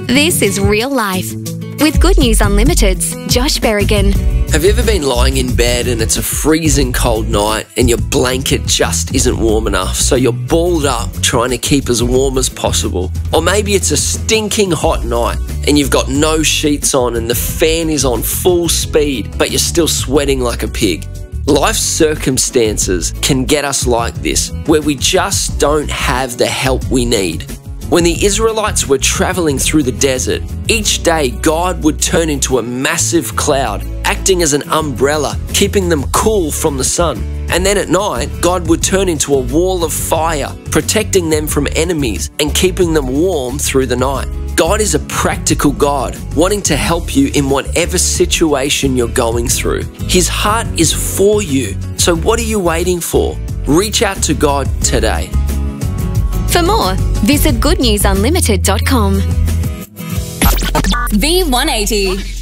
This is Real Life with Good News Unlimited's Josh Berrigan. Have you ever been lying in bed and it's a freezing cold night and your blanket just isn't warm enough, so you're balled up trying to keep as warm as possible? Or maybe it's a stinking hot night and you've got no sheets on and the fan is on full speed, but you're still sweating like a pig. Life's circumstances can get us like this, where we just don't have the help we need. When the Israelites were traveling through the desert, each day God would turn into a massive cloud, acting as an umbrella, keeping them cool from the sun. And then at night, God would turn into a wall of fire, protecting them from enemies and keeping them warm through the night. God is a practical God, wanting to help you in whatever situation you're going through. His heart is for you. So what are you waiting for? Reach out to God today. For more, visit goodnewsunlimited.com. V180.